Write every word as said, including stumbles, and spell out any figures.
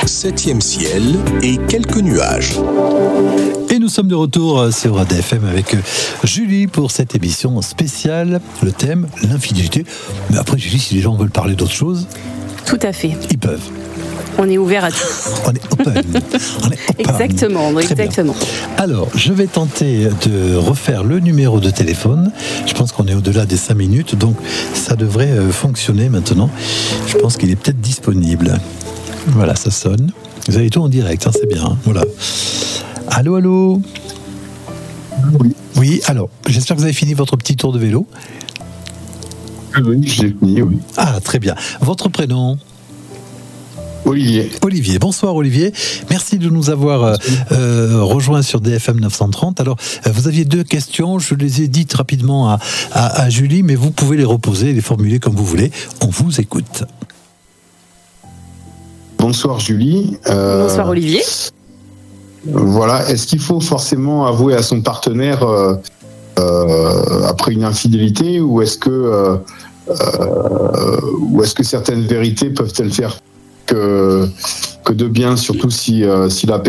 septième ciel et quelques nuages. Et nous sommes de retour sur A D F M avec Julie pour cette émission spéciale. Le thème, l'infidélité. Mais après, Julie, si les gens veulent parler d'autre chose, tout à fait. Ils peuvent. On est ouvert à tout. On est open. On est open. Exactement, Très exactement. bien. Alors, je vais tenter de refaire le numéro de téléphone. Je pense qu'on est au-delà des cinq minutes, donc ça devrait fonctionner maintenant. Je pense qu'il est peut-être disponible. Voilà, ça sonne. Vous avez tout en direct, hein, c'est bien. Hein, voilà. Allô, allô. Oui. Oui, alors, j'espère que vous avez fini votre petit tour de vélo. Oui, j'ai fini, oui. Ah, très bien. Votre prénom ? Olivier. Olivier, bonsoir Olivier. Merci de nous avoir euh, rejoints sur D F M neuf cent trente. Alors, euh, vous aviez deux questions, je les ai dites rapidement à, à, à Julie, mais vous pouvez les reposer, les formuler comme vous voulez. On vous écoute. Bonsoir Julie. Euh, bonsoir Olivier. Voilà, est-ce qu'il faut forcément avouer à son partenaire euh, euh, après une infidélité, ou est-ce que, euh, euh, ou est-ce que certaines vérités peuvent-elles faire que, que de bien, surtout si, euh, si la